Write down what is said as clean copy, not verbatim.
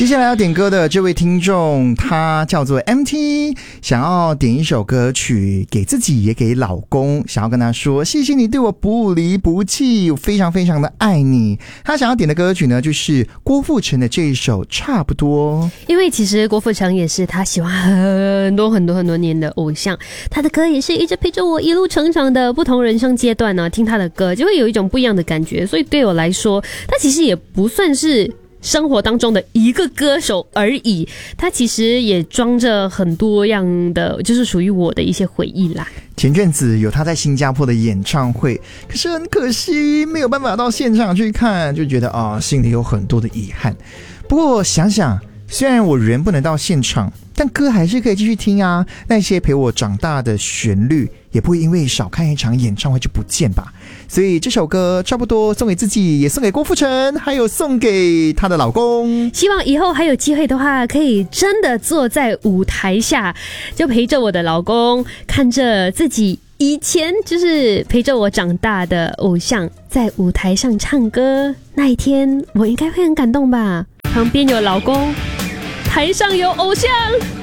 接下来要点歌的这位听众，他叫做 MT， 想要点一首歌曲给自己也给老公，想要跟他说谢谢你对我不离不弃，我非常非常的爱你。他想要点的歌曲呢，就是郭富城的这一首差不多。 因为其实郭富城也是他喜欢很多年的偶像，他的歌也是一直陪着我一路成长的不同人生阶段呢，听他的歌就会有一种不一样的感觉，所以对我来说，他其实也不算是生活当中的一个歌手而已，他其实也装着很多样的，就是属于我的一些回忆啦。 前阵子有他在新加坡的演唱会，可是很可惜没有办法到现场去看，就觉得心里有很多的遗憾。不过想想，虽然我人不能到现场，但歌还是可以继续听啊。那些陪我长大的旋律，也不会因为少看一场演唱会就不见吧。所以这首歌差不多送给自己，也送给郭富城，还有送给她的老公。 希望以后还有机会的话，可以真的坐在舞台下，就陪着我的老公，看着自己以前就是陪着我长大的偶像在舞台上唱歌，那一天我应该会很感动吧。旁边有老公，台上有偶像。